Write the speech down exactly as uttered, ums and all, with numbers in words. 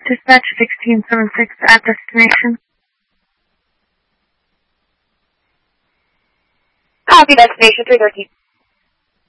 Dispatch sixteen seventy-six at destination. Copy, destination three thirteen.